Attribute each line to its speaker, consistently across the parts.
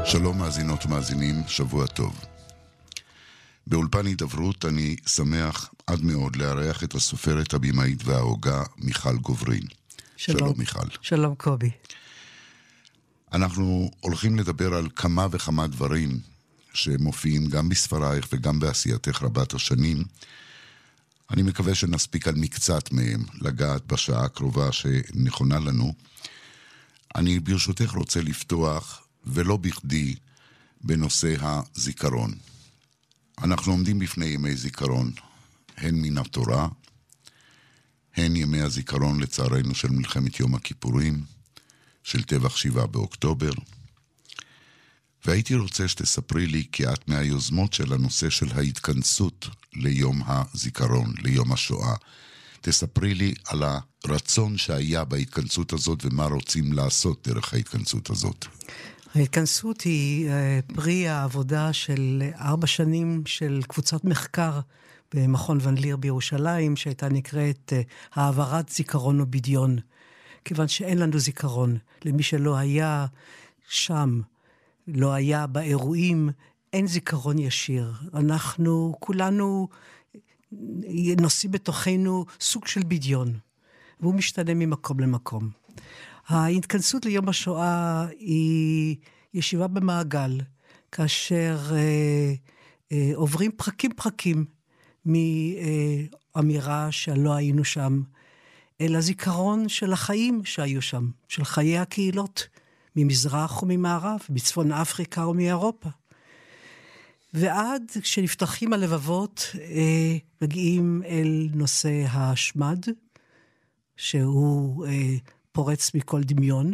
Speaker 1: שלום מאזינות ומאזינים, שבוע טוב. באולפן הידברות אני שמח עד מאוד לארח את הסופרת, הבימאית וההוגה מיכל גוברין. שלום מיכל.
Speaker 2: שלום קובי.
Speaker 1: אנחנו הולכים לדבר על כמה וכמה דברים שמופיעים גם בספרייך וגם בעשייתך רבת השנים. אני מקווה שנספיק על מקצת מהם לגעת בשעה הקרובה שנכונה לנו. אני ברשותך רוצה לפתוח ולא בכדי בנושא הזיכרון. אנחנו עומדים בפני ימי זיכרון, הן מן התורה, הן ימי הזיכרון לצערנו של מלחמת יום הכיפורים, של טבח 7 באוקטובר. והייתי רוצה שתספרי לי, כי את מהיוזמות של הנושא של ההתכנסות ליום הזיכרון, ליום השואה. תספרי לי על הרצון שהיה בהתכנסות הזאת ומה רוצים לעשות דרך ההתכנסות הזאת.
Speaker 2: ההתכנסות היא פרי העבודה של 4 שנים של קבוצת מחקר במכון ון ליר בירושלים, שהייתה נקראת העברת זיכרון ובדיון. כיוון שאין לנו זיכרון, למי שלא היה שם, לא היה באירועים, אין זיכרון ישיר. אנחנו כולנו נושאים בתוכנו סוג של בדיון, והוא משתנה ממקום למקום. ההתכנסות ליום השואה היא ישיבה במעגל, כאשר עוברים פרקים מאמירה שלא היינו שם, אלא זיכרון של החיים שהיו שם, של חיי הקהילות, ממזרח וממערב, מצפון אפריקה ומאירופה. ועד כשנפתחים הלבבות, מגיעים אל נושא השמד, שהוא פורץ מכל דמיון,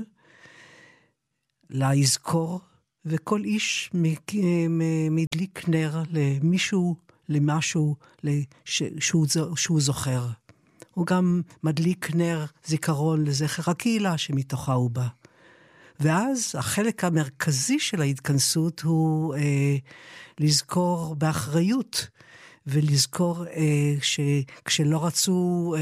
Speaker 2: להזכור, וכל איש מדליק נר למישהו, למשהו שהוא זוכר. הוא גם מדליק נר זיכרון לזכר הקהילה שמתוכה הוא בא. ואז החלק המרכזי של ההתכנסות הוא לזכור באחריות, ולזכור שכשלא רצו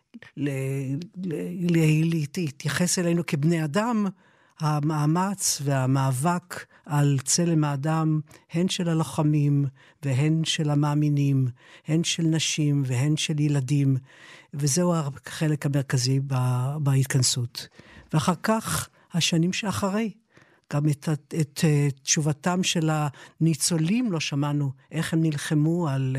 Speaker 2: להתייחס אלינו כבני אדם, המאמץ והמאבק על צלם האדם, הן של הלוחמים והן של המאמינים, הן של נשים והן של ילדים, וזהו החלק המרכזי בהתכנסות. ואחר כך, השנים שאחרי, גם את תשובתם של הניצולים לא שמענו, איך הם נלחמו על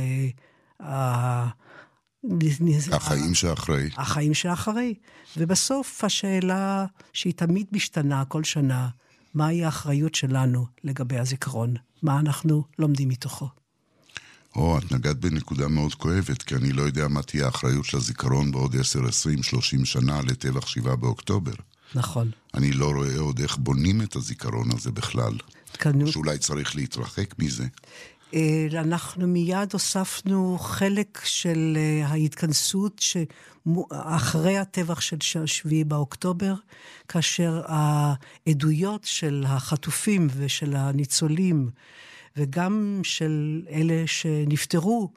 Speaker 2: החיים שאחרי. ובסוף השאלה שהיא תמיד משתנה כל שנה, מהי האחריות שלנו לגבי הזיכרון? מה אנחנו לומדים מתוכו?
Speaker 1: את נגעת בנקודה מאוד כואבת, כי אני לא יודע מה תהיה האחריות של הזיכרון בעוד 10, 20, 30 שנה לטבח 7 באוקטובר.
Speaker 2: נכון.
Speaker 1: אני לא רואה עוד איך בונים את הזיכרון הזה בכלל. שאולי צריך להתרחק מזה.
Speaker 2: אנחנו מיד הוספנו חלק של ההתכנסות אחרי הטבח של 7 באוקטובר, כאשר העדויות של החטופים ושל הניצולים, וגם של אלה שנפטרו,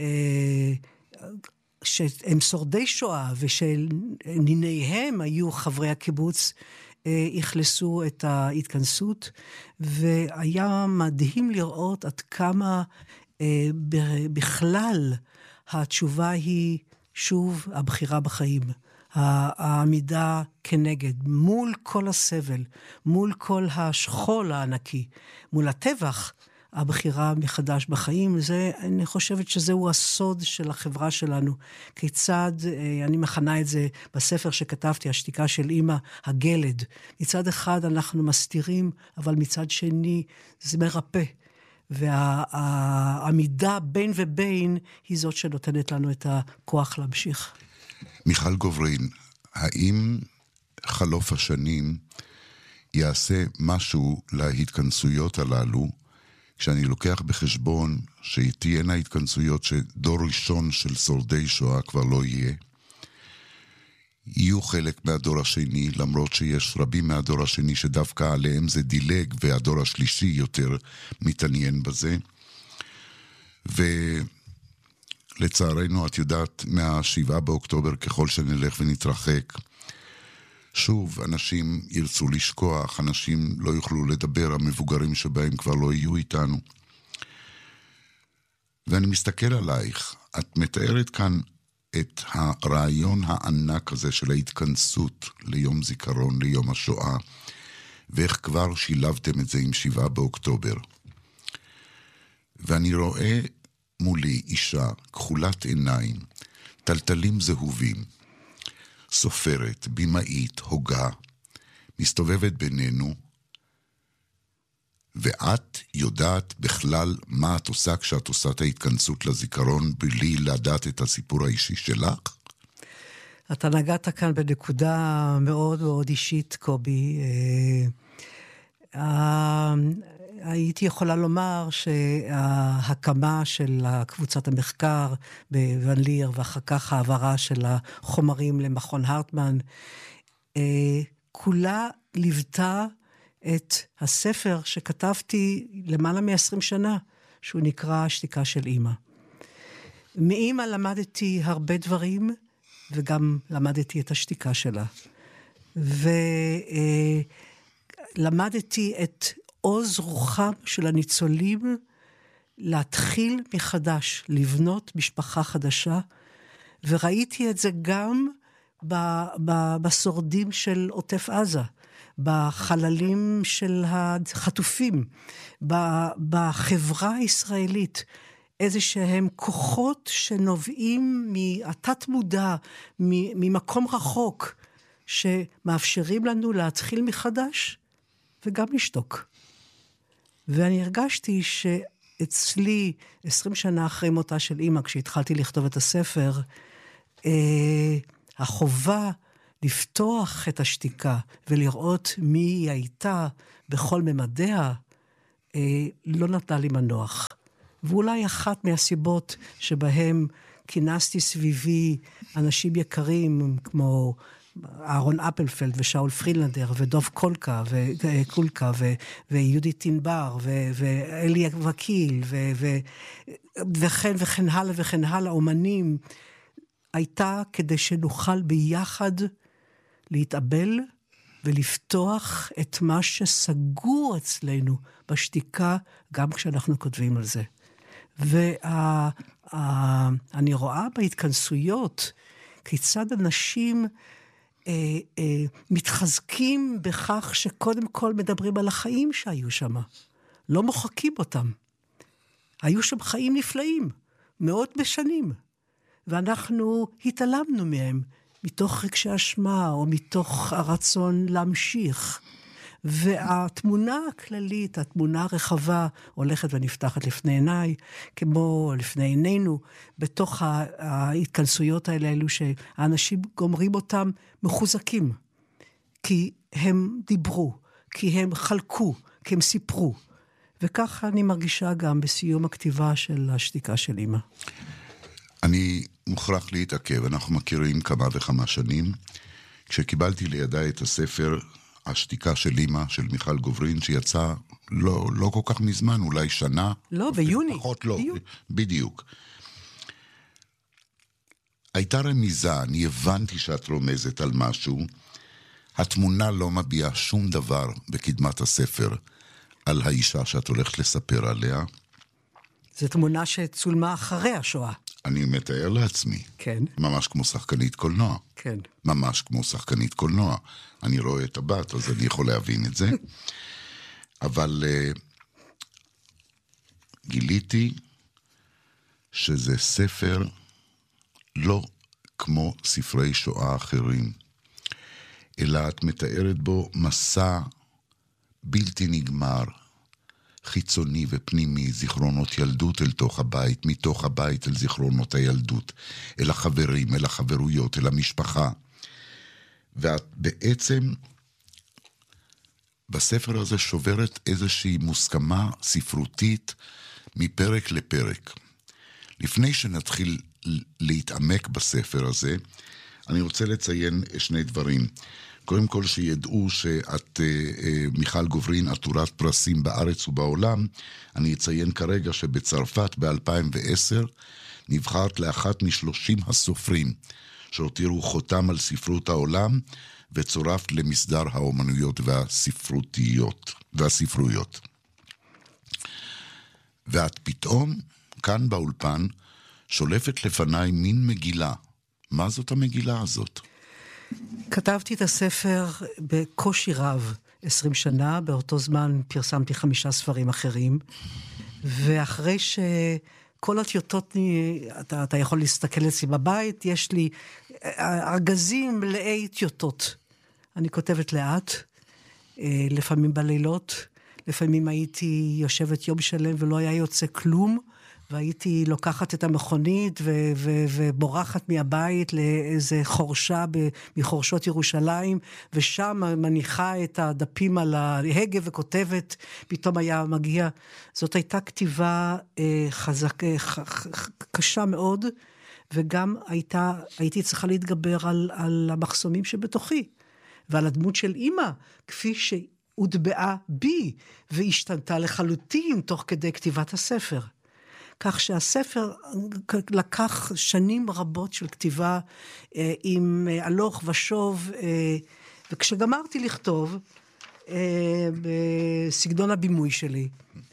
Speaker 2: שהם שורדי שואה, ושל ניניהם היו חברי הקיבוץ, הכלסו את ההתכנסות, והיה מדהים לראות עד כמה בכלל התשובה היא שוב הבחירה בחיים, העמידה כנגד, מול כל הסבל, מול כל השכול הענקי, מול הטבח, הבחירה מחדש בחיים. אני חושבת שזהו הסוד של החברה שלנו. כיצד, אני מכנה את זה בספר שכתבתי, השתיקה של אמא, הגלד. מצד אחד אנחנו מסתירים, אבל מצד שני זה מרפא. והעמידה בין ובין היא זאת שנותנת לנו את הכוח להמשיך.
Speaker 1: מיכל גוברין, האם חלוף השנים יעשה משהו להתכנסויות הללו, כשאני לוקח בחשבון שתהיינה התכנסויות שדור ראשון של שורדי שואה כבר לא יהיו חלק מהדור השני, למרות שיש רבים מהדור השני שדווקא עליהם זה דילג, והדור השלישי יותר מתעניין בזה. ולצערנו, את יודעת, מה7 באוקטובר, ככל שנלך ונתרחק, שוב, אנשים ירצו לשכוח, אנשים לא יוכלו לדבר, המבוגרים שבהם כבר לא יהיו איתנו. ואני מסתכל עלייך, את מתארת כאן את הרעיון הענק הזה של ההתכנסות ליום זיכרון, ליום השואה, ואיך כבר שילבתם את זה עם 7 באוקטובר. ואני רואה מולי אישה, כחולת עיניים, טלטלים זהובים, סופרת, בימאית, הוגה, מסתובבת בינינו, ואת יודעת בכלל מה את עושה כשאת עושה את ההתכנסות לזיכרון בלי לדעת את הסיפור האישי שלך?
Speaker 2: אתה נגעת כאן בנקודה מאוד מאוד אישית, קובי. הייתי יכולה לומר שההקמה של קבוצת המחקר בוון ליר, ואחר כך העברה של החומרים למכון הרטמן, כולה ליוותה את הספר שכתבתי למעלה מ-20 שנה, שהוא נקרא השתיקה של אמא. מאמא למדתי הרבה דברים, וגם למדתי את השתיקה שלה. ולמדתי את עוז רוחם של הניצולים, להתחיל מחדש, לבנות משפחה חדשה, וראיתי את זה גם בשורדים של עוטף עזה, בחללים של החטופים, בחברה הישראלית, איזה שהם כוחות שנובעים מהתת מודע, ממקום רחוק, שמאפשרים לנו להתחיל מחדש, וגם לשתוק. ואני הרגשתי שאצלי, 20 שנה אחרי מותה של אמא, כשהתחלתי לכתוב את הספר, החובה לפתוח את השתיקה ולראות מי היא הייתה בכל ממדיה, לא נתנה לי מנוח. ואולי אחת מהסיבות שבהם כינסתי סביבי אנשים יקרים כמו אהרון אפלפלד ושאול פרילנדר ודוב קולקה ויהודית תינבר ואלי וקיל וכן הלאה וכן הלאה, אומנים, הייתה כדי שנוכל ביחד להתאבל ולפתוח את מה שסגור אצלנו בשתיקה, גם כשאנחנו כותבים על זה. ואני רואה בהתכנסויות כיצד אנשים מתחזקים בכך שקודם כל מדברים על החיים שהיו שם. לא מוחקים אותם. היו שם חיים נפלאים, מאות בשנים. ואנחנו התעלמנו מהם, מתוך רגשי אשמה, או מתוך הרצון להמשיך. והתמונה הכללית, התמונה הרחבה, הולכת ונפתחת לפני עיניי, כמו לפני עינינו, בתוך ההתכנסויות האלו, שהאנשים גומרים אותם מחוזקים, כי הם דיברו, כי הם חלקו, כי הם סיפרו. וככה אני מרגישה גם בסיום הכתיבה של השתיקה של אמא.
Speaker 1: אני מוכרח להתעכב, אנחנו מכירים כמה וכמה שנים. כשקיבלתי לידי את הספר השתיקה של אמא, של מיכל גוברין, שיצא לא כל כך מזמן, אולי שנה.
Speaker 2: לא, ביוני.
Speaker 1: פחות לא, בדיוק. הייתה רמיזה, אני הבנתי שאת רומזת על משהו. התמונה לא מביעה שום דבר בקדמת הספר על האישה שאת הולכת לספר עליה.
Speaker 2: זו תמונה שצולמה אחרי השואה.
Speaker 1: אני מתאר לעצמי.
Speaker 2: כן.
Speaker 1: ממש כמו שחקנית קולנוע.
Speaker 2: כן.
Speaker 1: ממש כמו שחקנית קולנוע. אני רואה את הבת, אז אני יכול להבין את זה. אבל גיליתי שזה ספר לא כמו ספרי שואה אחרים, אלא את מתארת בו מסע בלתי נגמר, חיצוני ופנימי, זיכרונות ילדות אל תוך הבית, מתוך הבית אל זיכרונות הילדות, אל החברים, אל החברויות, אל המשפחה. ואת בעצם בספר הזה שוברת איזושהי מוסכמה ספרותית מפרק לפרק. לפני שנתחיל להתעמק בספר הזה, אני רוצה לציין שני דברים. קודם כל שידעו שאת, מיכל גוברין, עטורת פרסים בארץ ובעולם. אני אציין כרגע שבצרפת ב-2010 נבחרת לאחת מ-30 הסופרים שהותירו חותם על ספרות העולם, וצורף למסדר האומנויות והספרויות. ואת פתאום, כאן באולפן, שולפת לפניי מין מגילה. מה זאת המגילה הזאת?
Speaker 2: כתבתי את הספר בקושי רב, 20 שנה, באותו זמן פרסמתי 5 ספרים אחרים, ואחרי שכל הטיוטות, אתה יכול להסתכל אצלי בבית, יש לי ארגזים מלאי טיוטות. אני כותבת לאט, לפעמים בלילות, לפעמים הייתי יושבת יום שלם ולא היה יוצא כלום, והייתי לוקחת את המכונית ובורחת מהבית לאיזה חורשה מחורשות ירושלים, ושם מניחה את הדפים על ההגה וכותבת, פתאום היה מגיע. זאת הייתה כתיבה קשה מאוד, וגם הייתי צריכה להתגבר על המחסומים שבתוכי, ועל הדמות של אמא, כפי שהוטבעה בי, והשתנתה לחלוטין תוך כדי כתיבת הספר. כך שהספר לקח שנים רבות של כתיבה עם הלוך ושוב, וכשגמרתי לכתוב בסגנון הבימוי שלי,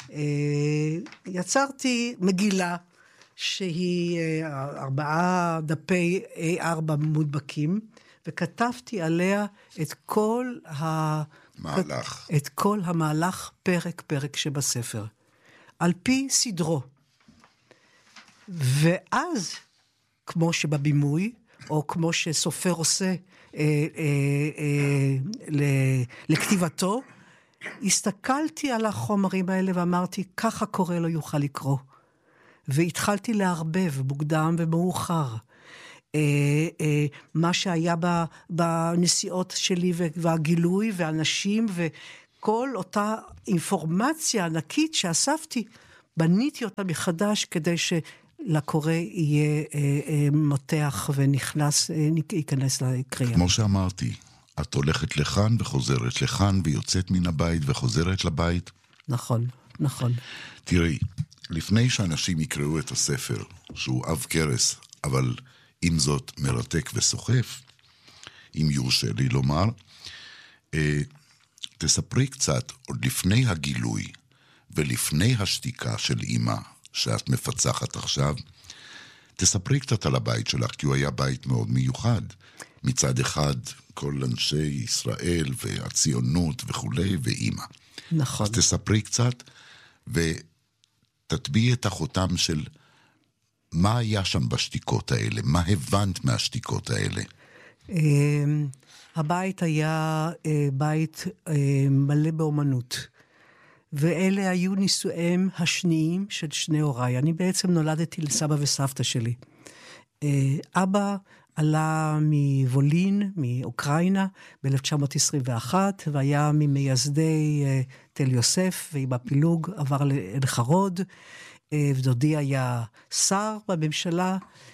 Speaker 2: יצרתי מגילה שהיא 4 דפי A4 מודבקים, וכתבתי עליה את כל המהלך פרק שבספר, על פי סדרו. ואז, כמו שבבימוי, או כמו שסופר עושה לכתיבתו, הסתכלתי על החומרים האלה ואמרתי, ככה קורא לא יוכל לקרוא. והתחלתי להרבב מוקדם ומאוחר. מה שהיה בנסיעות שלי והגילוי והאנשים וכל אותה אינפורמציה ענקית שאספתי, בניתי אותה מחדש כדי לקורא יהיה מותח ונכנס, ייכנס לקריאה.
Speaker 1: כמו שאמרתי, את הולכת לכאן וחוזרת לכאן ויוצאת מן הבית וחוזרת לבית.
Speaker 2: נכון, נכון.
Speaker 1: תראי, לפני שאנשים יקראו את הספר, שהוא אב קרס, אבל עם זאת מרתק וסוחף, אם יורשה לי לומר, תספרי קצת, עוד לפני הגילוי ולפני השתיקה של אמא שאת מפצחת עכשיו, תספרי קצת על הבית שלך, כי הוא היה בית מאוד מיוחד. מצד אחד, כל אנשי ישראל והציונות וכולי, ואמא.
Speaker 2: נכון.
Speaker 1: אז תספרי קצת, ותטביעי את החותם של מה היה שם בשתיקות האלה, מה הבנת מהשתיקות האלה.
Speaker 2: הבית היה בית מלא באומנות. ואלה היו נישואיהם השניים של שני הוריי. אני בעצם נולדתי לסבא וסבתא שלי. אבא עלה מוולין, מאוקראינה, ב-1921, והיה ממייסדי תל יוסף, ועם הפילוג עבר לאל חרוד, ודודי היה שר בממשלה,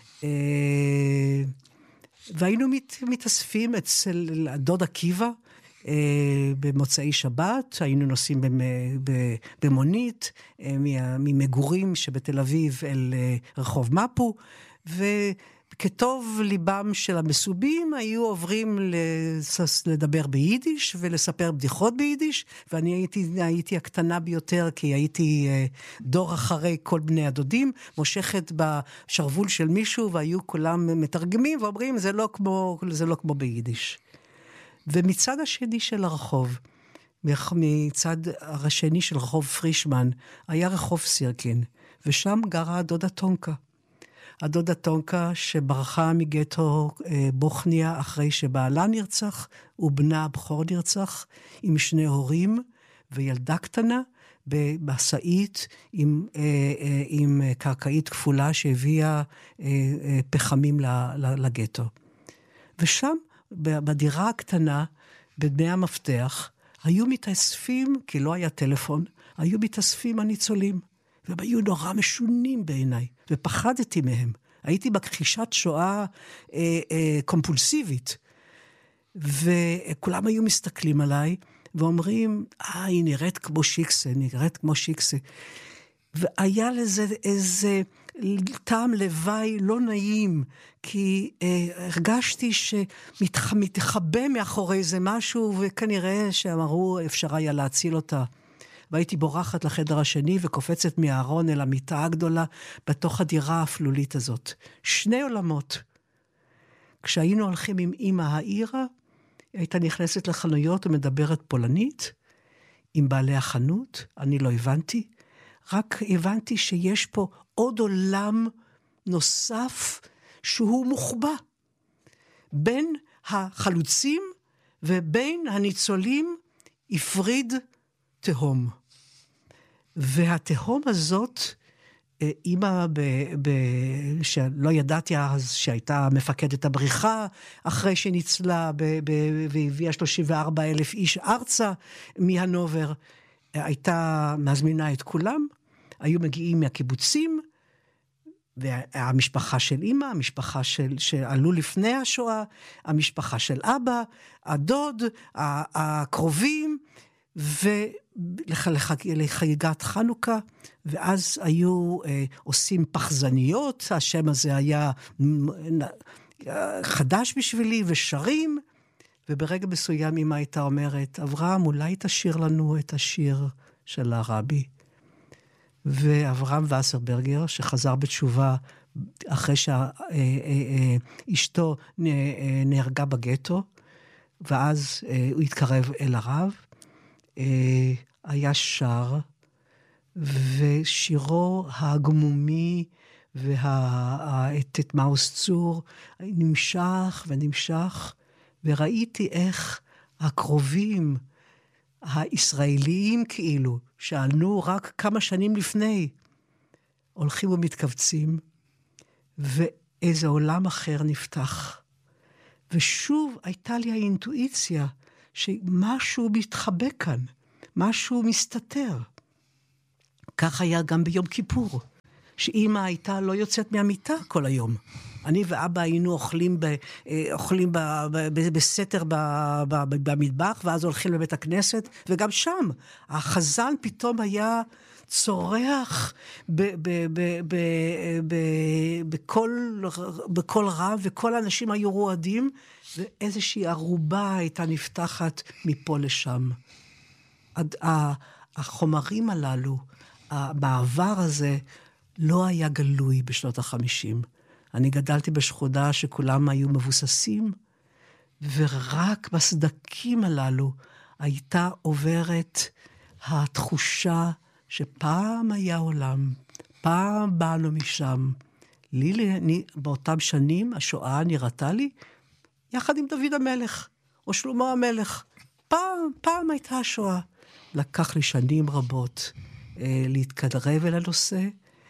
Speaker 2: והיינו מתאספים אצל דוד עקיבא, במוצאי שבת, היינו נוסעים במונית, ממגורים שבתל אביב אל רחוב מפו, וכטוב ליבם של המסובים, היו עוברים לדבר ביידיש, ולספר בדיחות ביידיש, ואני הייתי הקטנה ביותר, כי הייתי דור אחרי כל בני הדודים, מושכת בשרוול של מישהו, והיו כולם מתרגמים, ואומרים, זה לא כמו ביידיש. ומצד השני של הרחוב, מצד השני של רחוב פרישמן, היה רחוב סירקין, ושם גרה הדודה טונקה. הדודה טונקה שברחה מגטו בוכניה אחרי שבעלה נרצח, ובנה הבכור נרצח, עם 2 הורים וילדה קטנה, במסעית עם קרקעית כפולה שהביאה פחמים לגטו. ושם, בדירה הקטנה, בבני המפתח, היו מתאספים, כי לא היה טלפון, היו מתאספים הניצולים, והם היו נורא משונים בעיניי, ופחדתי מהם. הייתי בכחישת שואה קומפולסיבית, וכולם היו מסתכלים עליי, ואומרים, היא נראית כמו שיקסה, והיה לזה טעם לוואי לא נעים, כי הרגשתי שמתחבא מאחורי זה משהו, וכנראה שאמרו אפשר היה להציל אותה. והייתי בורחת לחדר השני וקופצת מהארון אל המיטה הגדולה בתוך הדירה האפלולית הזאת. שני עולמות. כשהיינו הולכים עם אמא העירה, הייתה נכנסת לחנויות ומדברת פולנית, עם בעלי החנות, אני לא הבנתי, רק הבנתי שיש פה עוד עולם נוסף שהוא מוחבא, בין החלוצים ובין הניצולים הפריד תהום. והתהום הזאת, אמא, שלא ידעתי אז שהייתה מפקדת הבריחה, אחרי שניצלה והביאה 34,000 איש ארצה מהנובר, הייתה מזמינה את כולם, היו מגיעים מהקיבוצים, והמשפחה של אמא, המשפחה שעלו לפני השואה, המשפחה של אבא, הדוד, הקרובים, לחגיגת חנוכה, ואז היו עושים פחזניות, השם הזה היה חדש בשבילי, ושרים, וברגע מסוים אמא הייתה אומרת, אברהם, אולי תשאיר לנו את השיר של הרבי. ואברהם וסרברגר, שחזר בתשובה אחרי שאשתו נהרגה בגטו, ואז הוא התקרב אל הרב, היה שר, ושירו הגמומי את מאוס צור נמשך ונמשך, וראיתי איך הקרובים הישראליים כאילו, שעלנו רק כמה שנים לפני, הולכים ומתכווצים, ואיזה עולם אחר נפתח. ושוב הייתה לי האינטואיציה שמשהו מתחבא כאן, משהו מסתתר. כך היה גם ביום כיפור, שאמא הייתה לא יוצאת מהמיטה כל היום. אני ואבא היינו אוכלים בסתר במטבח, ואז הולכים לבית הכנסת, וגם שם החזן פתאום היה צורח בכל רב, וכל האנשים היו רועדים, ואיזושהי ערובה הייתה נפתחת מפה לשם. החומרים הללו, המעבר הזה, לא היה גלוי בשנות ה-50. אני גדלתי בשכונה שכולם היו מבוססים, ורק בסדקים הללו הייתה עוברת התחושה שפעם היה עולם, פעם באנו משם. באותם שנים השואה נראתה לי, יחד עם דוד המלך, או שלמה המלך. פעם הייתה השואה. לקח לי שנים רבות להתקרב אל הנושא,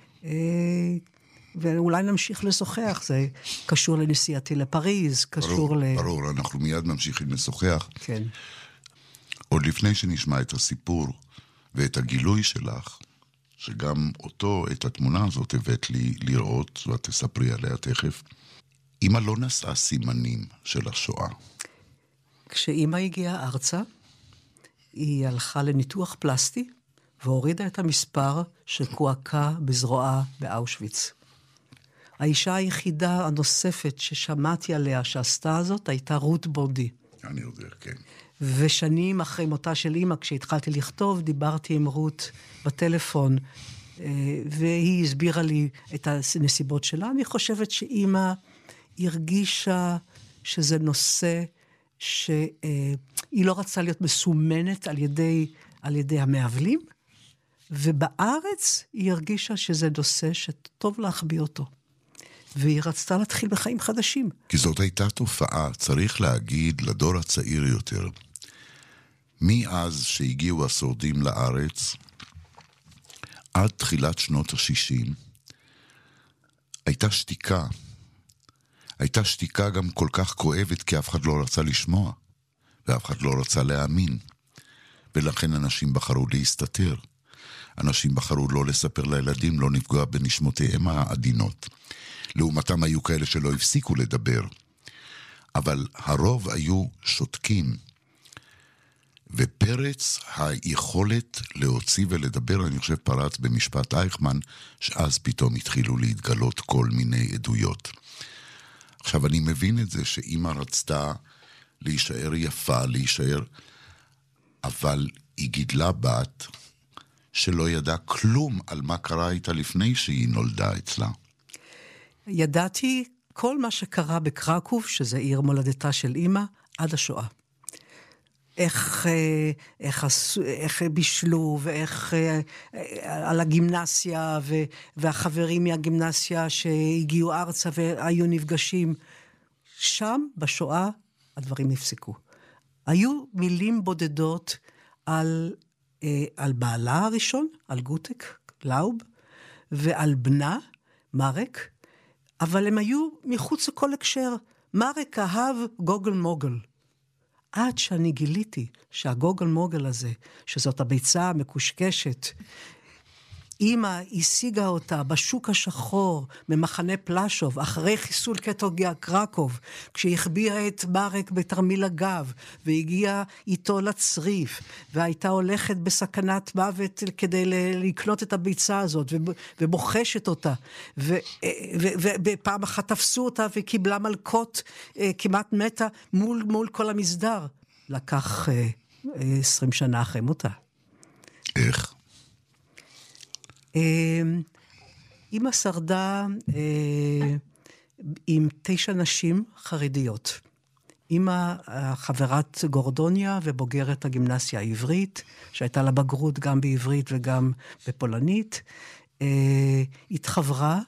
Speaker 2: ואולי נמשיך לשוחח, זה קשור לנסיעתי לפריז, קשור
Speaker 1: ברור, אנחנו מיד ממשיכים לשוחח.
Speaker 2: כן.
Speaker 1: עוד לפני שנשמע את הסיפור ואת הגילוי שלך, שגם אותו, את התמונה הזאת הבאת לי לראות, ואת תספרי עליה תכף, אמא לא נשאה סימנים של השואה.
Speaker 2: כשאמא הגיעה ארצה, היא הלכה לניתוח פלסטי, והורידה את המספר שקועקע בזרועה באושוויץ. האישה היחידה הנוספת ששמעתי עליה שעשתה זאת, הייתה רות בורדי.
Speaker 1: אני יודע, כן.
Speaker 2: ושנים אחרי מותה של אמא, כשהתחלתי לכתוב, דיברתי עם רות בטלפון, והיא הסבירה לי את הנסיבות שלה. אני חושבת שאמא הרגישה שזה נושא שהיא לא רצה להיות מסומנת על ידי המעבלים, ובארץ היא הרגישה שזה נושא שטוב להחביא אותו. והיא רצתה להתחיל בחיים חדשים.
Speaker 1: כי זאת הייתה תופעה, צריך להגיד, לדור הצעיר יותר. מאז שהגיעו השורדים לארץ, עד תחילת שנות ה-60, הייתה שתיקה. הייתה שתיקה גם כל כך כואבת, כי אף אחד לא רצה לשמוע, ואף אחד לא רצה להאמין. ולכן אנשים בחרו להסתתר. אנשים בחרו לא לספר לילדים, לא נפגוע בנשמותיהם העדינות. לעומתם היו כאלה שלא הפסיקו לדבר. אבל הרוב היו שותקים. ופרץ, היכולת להוציא ולדבר, אני חושב פרץ במשפט אייכמן, שאז פתאום התחילו להתגלות כל מיני עדויות. עכשיו אני מבין את זה שאמא רצתה להישאר יפה, להישאר, אבל היא גידלה בת שלא ידעה כלום על מה קרה איתה לפני שהיא נולדה אצלה.
Speaker 2: ידעתי כל מה שקרה בקרקוב, שזה עיר מולדתה של אמא, עד השואה. איך בישלו, ואיך על הגימנסיה, והחברים מהגימנסיה שהגיעו ארצה והיו נפגשים. שם, בשואה, הדברים נפסקו. היו מילים בודדות על בעלה הראשון, על גוטק, לאוב, ועל בנה, מרק, אבל הם היו מחוץ לכל הקשר. מרק אהב גוגל מוגל. עד שאני גיליתי שהגוגל מוגל הזה, שזאת הביצה המקושקשת, אמא השיגה אותה בשוק השחור ממחנה פלשוב, אחרי חיסול קטו קרקוב, כשהחביאה את מרק בתרמיל הגב, והגיעה איתו לצריף, והייתה הולכת בסכנת מוות כדי לקנות את הביצה הזאת, ובוחשת אותה, ופעם אחת תפסו אותה וקיבלה מלכות כמעט מתה מול כל המסדר. לקח 20 שנה אחרי מותה.
Speaker 1: איך?
Speaker 2: אמא שרדה עם 9 נשים חרדיות. אמא חברת גורדוניה ובוגרת הגימנסיה העברית, שהייתה לה בגרות גם בעברית וגם בפולנית. התחברה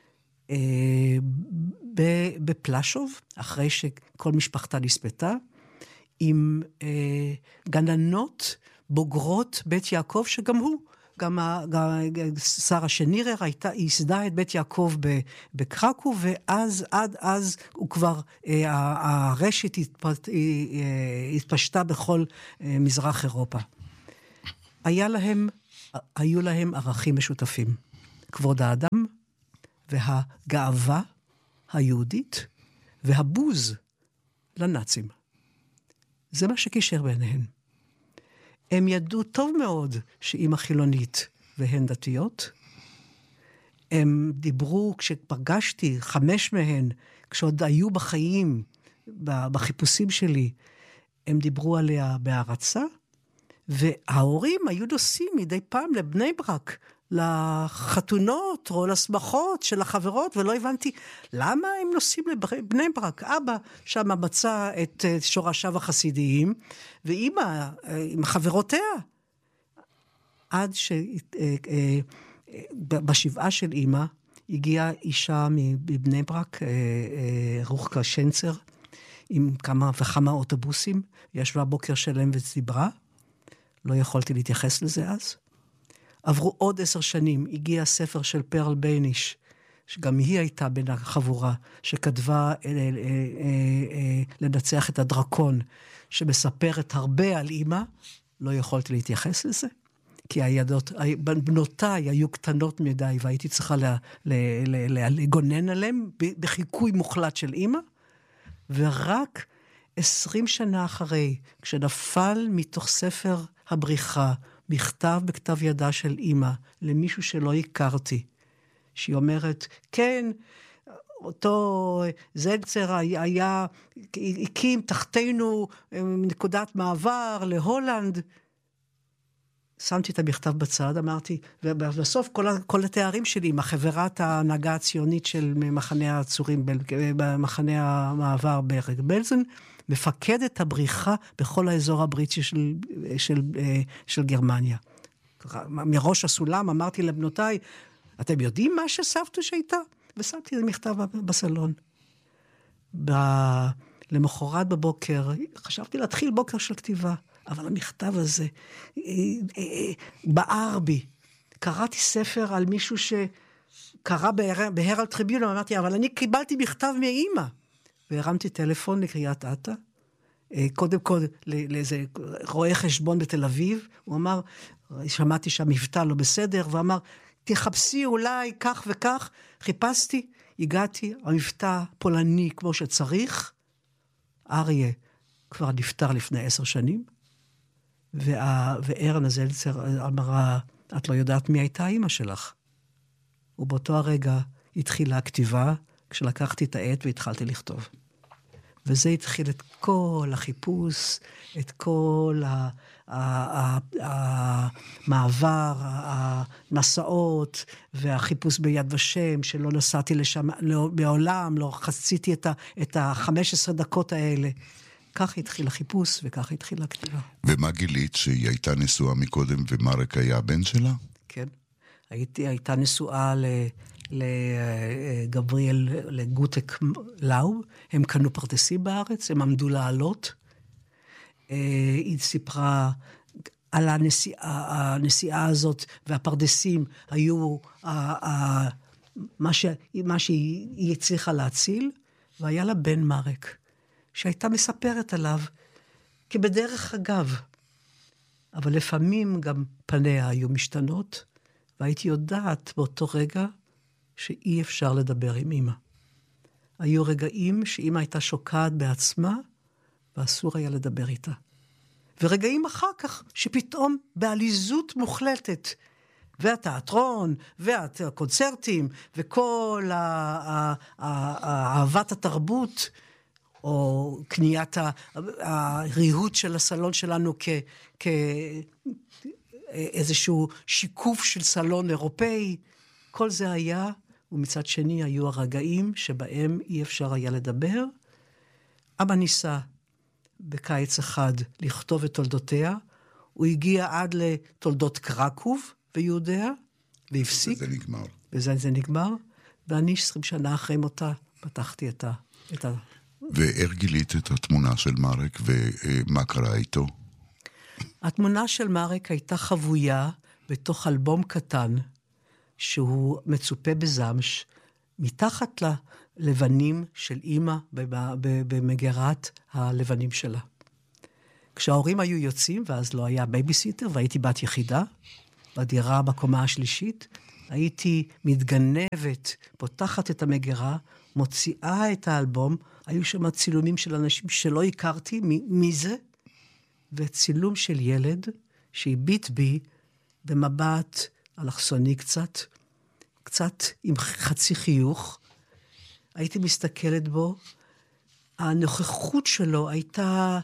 Speaker 2: בפלשוב, אחרי שכל משפחתה נספתה, עם גננות בוגרות בית יעקב, שגם הוא, גם שרה שנירר ייסדה את בית יעקב בקרקוב, ואז עד אז הוא כבר, הרשת התפשטה בכל מזרח אירופה. היו להם ערכים משותפים. כבוד האדם, והגאווה היהודית, והבוז לנאצים. זה מה שקישר ביניהן. הם ידעו טוב מאוד שאמא חילונית והן דתיות. הם דיברו, כשפגשתי 5 מהן, כשעוד היו בחיים, בחיפושים שלי, הם דיברו עליה בהערצה, וההורים היו נוסעים מדי פעם לבני ברק, לחתונות או לשמחות של החברות, ולא הבנתי למה הם נוסעים לבני ברק. אבא שם מצא את שורשיו החסידיים, ואמא עם חברותיה. עד שבשבעה של אמא הגיעה אישה מבני ברק, רוחקה שנצר, עם כמה וכמה אוטובוסים, ישבה בוקר שלם ודיברה. לא יכולתי להתייחס לזה אז. עברו עוד 10 שנים, הגיע ספר של פרל בייניש, שגם היא הייתה בין החבורה, שכתבה לנצח את הדרקון, שמספרת הרבה על אמא. לא יכולתי להתייחס לזה, כי בנותיי היו קטנות מדי, והייתי צריכה לגונן עליהם, בחיקוי מוחלט של אמא, ורק 20 שנה אחרי, כשנפל מתוך ספר הבריחה, מכתב בכתב ידה של אמא, למישהו שלא הכרתי, שהיא אומרת, כן, אותו זלצר הקים תחתינו נקודת מעבר להולנד. שמתי את המכתב בצד, אמרתי, ובסוף כל התארים שלי, עם החברת ההנהגה הציונית של מחנה העצורים, במחנה המעבר ברגן-בלזן, מפקדת הבריחה בכל האזור הבריטי של גרמניה. מראש הסולם אמרתי לבנותיי, אתם יודעים מה שסבתו שהייתה? ושמתי את המכתב בסלון. למחרת בבוקר, חשבתי להתחיל בוקר של כתיבה, אבל המכתב הזה בער בי. קראתי ספר על מישהו שקרא בהרלד טריביון, אמרתי, אבל אני קיבלתי מכתב מאמא. והרמתי טלפון לקריית אתא, קודם כל לאיזה רואה חשבון בתל אביב, הוא אמר, שמעתי שהמבטא לא בסדר, ואמר, תחפשי אולי כך וכך, חיפשתי, הגעתי, המבטא פולני כמו שצריך, אריה כבר נפטר לפני 10 שנים, וארנה זלצר אמרה, את לא יודעת מי הייתה אמא שלך. ובאותו הרגע התחילה הכתיבה, כשלקחתי את העט והתחלתי לכתוב. וזה התחיל את כל החיפוש, את כל המעבר, המסעות, והחיפוש ביד ושם, שלא נסעתי לשם מעולם, לא חציתי את ה-15 דקות האלה. כך התחיל החיפוש, וכך התחילה הכתיבה.
Speaker 1: ומה גילית? שהיא הייתה נשואה מקודם, ומרק היה הבן שלה?
Speaker 2: כן. הייתה נשואה לגבריאל, לגוטק לאוב, הם קנו פרדסים בארץ, הם עמדו לעלות. היא סיפרה על הנסיעה הזאת, והפרדסים היו מה שהיא הצליחה להציל, והיה לה בן מרק, שהייתה מספרת עליו כבדרך אגב. אבל לפעמים גם פניה היו משתנות, והייתי יודעת באותו רגע שאי אפשר לדבר עם אמא. היו רגעים שאמא הייתה שוקעת בעצמה, ואסור היה לדבר איתה. ורגעים אחר כך שפתאום בעליזות מוחלטת, והתיאטרון, והקונצרטים, וכל אהבת התרבות, או קניית הריהוט של הסלון שלנו כאיזשהו שיקוף של סלון אירופאי, כל זה היה, ומצד שני היו הרגעים שבהם אי אפשר היה לדבר. אבא ניסה בקיץ אחד לכתוב את תולדותיה, הוא הגיע עד לתולדות קרקוב ויהודיה, והפסיק.
Speaker 1: וזה נגמר.
Speaker 2: וזה נגמר, ואני 20 שנה אחרי מותה פתחתי את
Speaker 1: ואיך גילית את התמונה של מרק, ומה קרה איתו?
Speaker 2: התמונה של מרק הייתה חבויה בתוך אלבום קטן, שהוא מצופה בזמש, מתחת ללבנים של אמא במגרת הלבנים שלה. כשההורים היו יוצאים, ואז לא היה בייביסיטר, והייתי בת יחידה, בדירה בקומה השלישית, הייתי מתגנבת, פותחת את המגרה, מוציאה את האלבום, היו שם צילומים של אנשים שלא הכרתי, מי זה? וצילום של ילד שהביט בי במבט אלכסוני קצת עם חצי חיוך. הייתי מסתכלת בו, הנוכחות שלו הייתה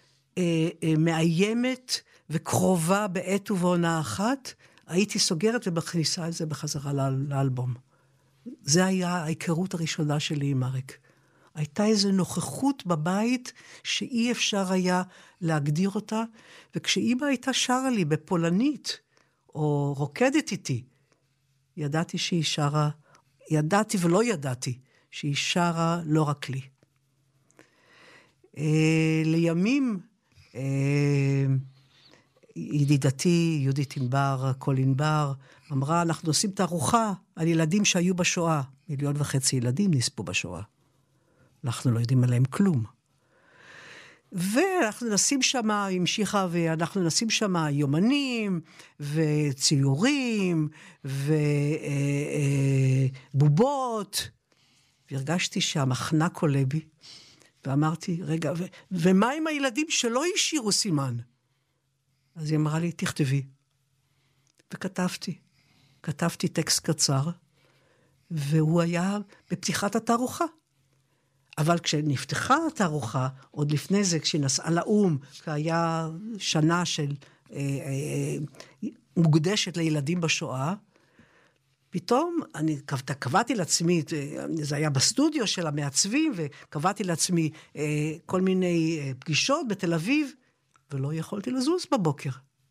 Speaker 2: מאיימת וקרובה בעת ובעונה אחת, הייתי סוגרת ומכניסה את זה בחזרה לאלבום. זה היה ההיכרות הראשונה שלי עם מרק. הייתה איזו נוכחות בבית שאי אפשר היה להגדיר אותה, וכשאמא הייתה שרה לי בפולנית, או רוקדת איתי, ידעתי שהיא שרה, ידעתי ולא ידעתי, שהיא שרה לא רק לי. לימים, ידידתי, יהודית ענבר, כל ענבר, אמרה, אנחנו עושים תערוכה על ילדים שהיו בשואה. 1.5 מיליון ילדים נספו בשואה. אנחנו לא יודעים עליהם כלום. ואנחנו נשים שם, המשיכה, ואנחנו נשים שם יומנים, וציורים, ובובות, והרגשתי שהמחנק עולה בי, ואמרתי, רגע, ומה עם הילדים שלא השאירו סימן? אז היא אמרה לי, תכתבי. כתבתי טקסט קצר, והוא היה בפתיחת התערוכה. אבל כשנפתחה התערוכה, עוד לפני זה, כשהיא נסעה לאום, היה שנה של מוקדשת לילדים בשואה, פתאום אני קבעתי לעצמי, זה היה בסטודיו של המעצבים, וקבעתי לעצמי כל מיני פגישות בתל אביב, ולא יכולתי לזוז בבוקר.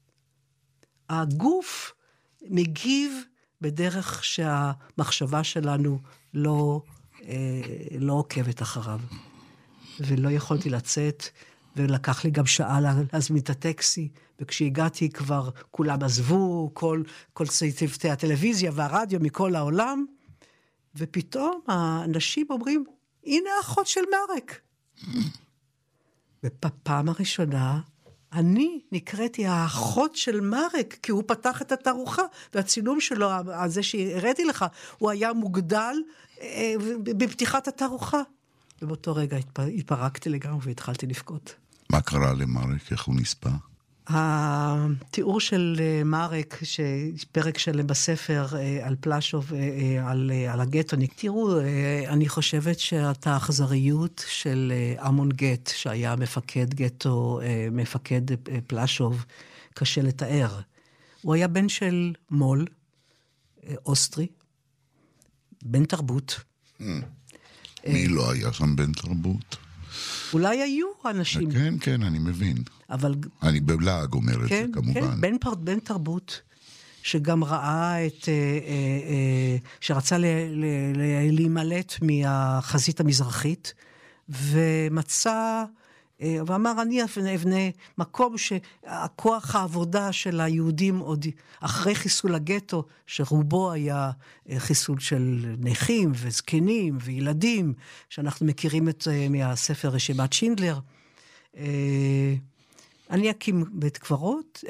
Speaker 2: הגוף מגיב בדרך שהמחשבה שלנו לא עוקבת אחריו. ולא יכולתי לצאת, ולקח לי גם שעה להזמין את הטקסי, וכשהגעתי כבר כולם עזבו, כל צוותי הטלוויזיה והרדיו מכל העולם, ופתאום האנשים אומרים, הנה האחות של מרק. ובפעם הראשונה, אני נקראתי האחות של מרק, כי הוא פתח את התערוכה, והצילום שלו, על זה שהראיתי לך, הוא היה מוגדל בפתיחת התערוכה. ובאותו רגע התפרקתי לגמרי והתחלתי לבכות.
Speaker 1: מה קרה למרק? איך הוא נספה?
Speaker 2: התיאור של מרק, פרק שלם בספר על פלשוב, על הגטו, תראו, אני חושבת שאת האכזריות של אמון גט, שהיה מפקד גטו, מפקד פלשוב, קשה לתאר. הוא היה בן של מול, אוסטרי, בן תרבות.
Speaker 1: מי לא היה שם בן תרבות?
Speaker 2: אולי היו אנשים.
Speaker 1: כן, כן, אני מבין.
Speaker 2: אבל...
Speaker 1: אני בלעג אומר את זה, כמובן.
Speaker 2: כן, בן תרבות, שגם ראה שרצה להימלט מהחזית המזרחית, ומצא, ואמר, אני אבנה מקום שהכוח העבודה של היהודים עוד אחרי חיסול הגטו, שרובו היה חיסול של נכים וזקנים וילדים, שאנחנו מכירים מהספר רשימת שינדלר, אני אקים בית קברות,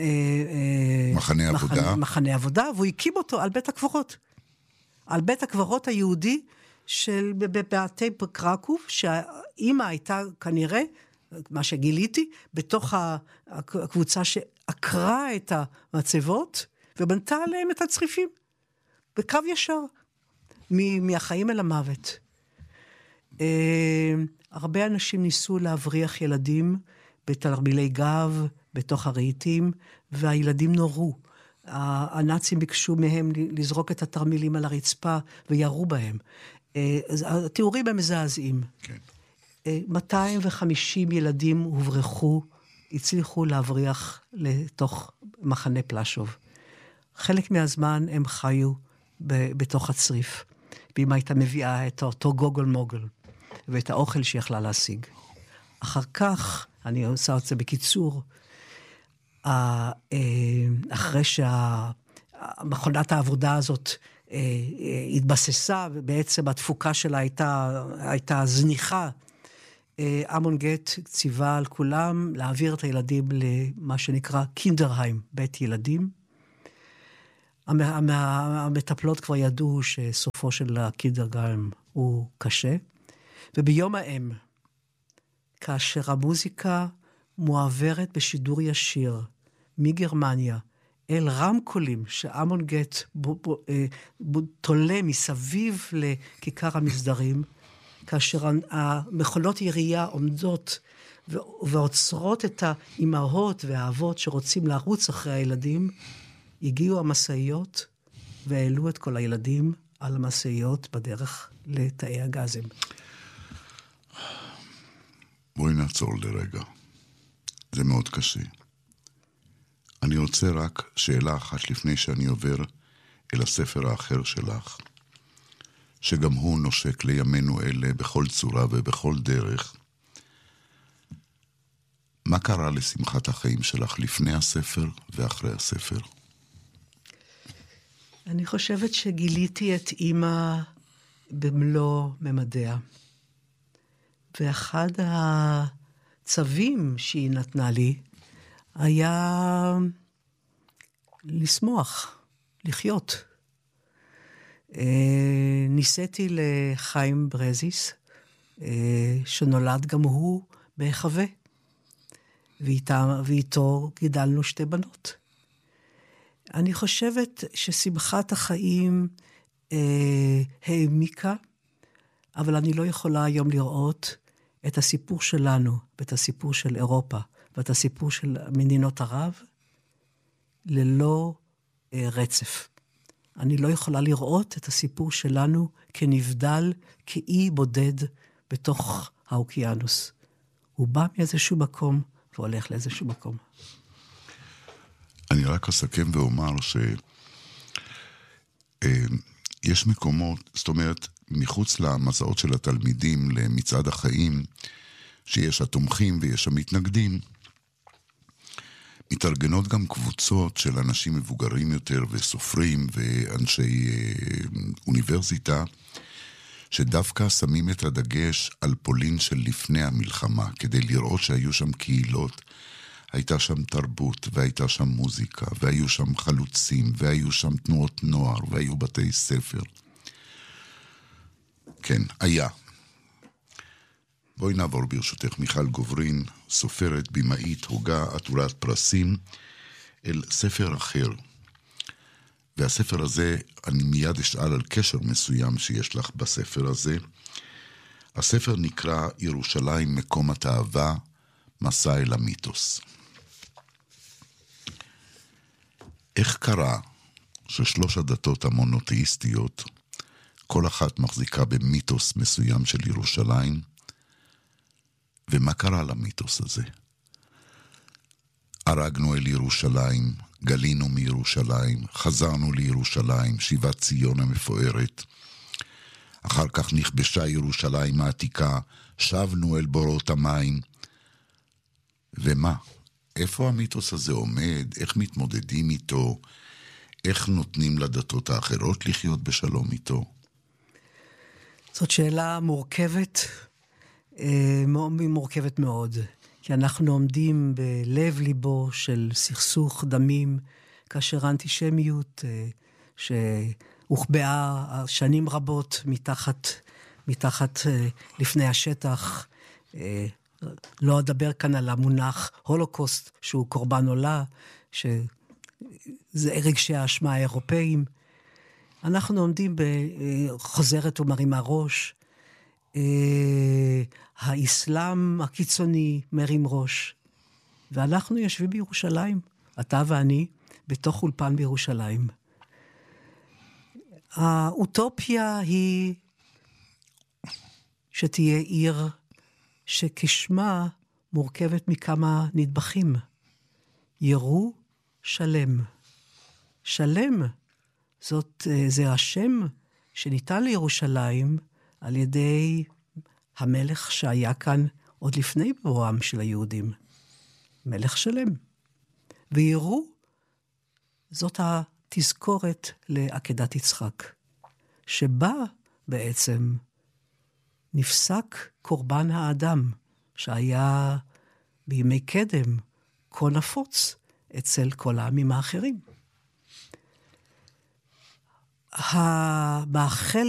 Speaker 2: מחנה עבודה, והוא הקים אותו על בית הקברות. על בית הקברות היהודי בבתי קרקוב, שהאימא הייתה כנראה, מה שגיליתי, בתוך הקבוצה שעקרה את המצבות, ובנתה עליהם את הצריפים, בקו ישר, מהחיים אל המוות. הרבה אנשים ניסו להבריח ילדים, בתרמילי גב, בתוך הרהיטים, והילדים נורו. הנאצים ביקשו מהם לזרוק את התרמילים על הרצפה, וירו בהם. התיאורים הם מזעזעים.
Speaker 1: כן.
Speaker 2: 250 ילדים הוברחו, הצליחו להבריח לתוך מחנה פלשוב. חלק מהזמן הם חיו בתוך הצריף, ואמא הייתה מביאה את אותו גוגל מוגל, ואת האוכל שיכלה להשיג. אחר כך, אני עושה את זה בקיצור, אחרי שהמכונת העבודה הזאת התבססה, ובעצם התפוקה שלה הייתה זניחה, אמון גט ציווה על כולם להעביר את הילדים למה שנקרא קינדרהיים, בית ילדים. המטפלות כבר ידעו שסופו של הקינדרהיים הוא קשה, וביום האם, כאשר המוזיקה מועברת בשידור ישיר מגרמניה אל רמקולים שאמון גט תולה מסביב לכיכר המסדרים, כאשר המכונות ירייה עומדות ועוצרות את האימהות והאבות שרוצים לרוץ אחרי הילדים, הגיעו המסעיות והעלו את כל הילדים על המסעיות בדרך לתאי הגזים.
Speaker 1: בואי נעצור לרגע. זה מאוד קשה. אני רוצה רק שאלה אחת לפני שאני עובר אל הספר האחר שלך, שגם הוא נושק לימינו אלה בכל צורה ובכל דרך. מה קרה לשמחת החיים שלך לפני הספר ואחרי הספר?
Speaker 2: אני חושבת שגיליתי את אמא במלוא ממדיה. ואחד הצווים שהיא נתנה לי היה לשמוח, לחיות. ניסיתי לחיים ברזיס, שנולד גם הוא בהחווה, ואיתו גידלנו שתי בנות. אני חושבת ששמחת החיים העמיקה, אבל אני לא יכולה היום לראות את הסיפור שלנו, ואת הסיפור של אירופה, ואת הסיפור של מדינות ערב, ללא רצף. אני לא יכולה לראות את הסיפור שלנו כנבדל, כאי בודד בתוך האוקיינוס. הוא בא מאיזשהו מקום, והולך לאיזשהו מקום.
Speaker 1: אני רק אסכם ואומר שיש מקומות, זאת אומרת, מחוץ למסעות של התלמידים למצעד החיים, שיש התומכים ויש המתנגדים, מתארגנות גם קבוצות של אנשים מבוגרים יותר וסופרים ואנשי אוניברסיטה, שדווקא שמים את הדגש על פולין של לפני המלחמה, כדי לראות שהיו שם קהילות, הייתה שם תרבות, והייתה שם מוזיקה, והיו שם חלוצים, והיו שם תנועות נוער, והיו בתי ספר. כן, היה. בואי נעבור ברשותך, מיכל גוברין, סופרת, במאית, הוגה, עטורת פרסים, אל ספר אחר. והספר הזה, אני מיד אשאל על קשר מסוים שיש לך בספר הזה. הספר נקרא ירושלים מקום התאווה, מסע אל המיתוס. איך קרה ששלוש הדתות המונותאיסטיות, כל אחת מחזיקה במיתוס מסוים של ירושלים, ומה קרה למיתוס הזה? הרגנו אל ירושלים, גלינו מירושלים, חזרנו לירושלים, שיבת ציון המפוארת. אחר כך נכבשה ירושלים העתיקה, שבנו אל בורות המים. ומה? איפה המיתוס הזה עומד? איך מתמודדים איתו? איך נותנים לדתות האחרות לחיות בשלום איתו?
Speaker 2: זאת שאלה מורכבת, מורכבת מאוד. כי אנחנו עומדים בלב ליבו של סכסוך דמים, כאשר האנטישמיות שהוחבאה שנים רבות מתחת לפני השטח. לא אדבר כאן על המונח הולוקוסט, שהוא קורבן עולה, שזה רגשי האשמה האירופאים. אנחנו עומדים בחוזרת ומרימה ראש, האסלאם הקיצוני מרים ראש, ואנחנו יושבים בירושלים, אתה ואני, בתוך אולפן בירושלים. האוטופיה היא שתהיה עיר שכשמה מורכבת מכמה נדבכים. ירושלם. שלם, זה השם שניתן לירושלים על ידי המלך שהיה כאן עוד לפני בואם של היהודים. מלך שלם. ויראו, זאת התזכורת לעקדת יצחק, שבה בעצם נפסק קורבן האדם, שהיה בימי קדם כה נפוץ אצל כל העמים האחרים. בחלק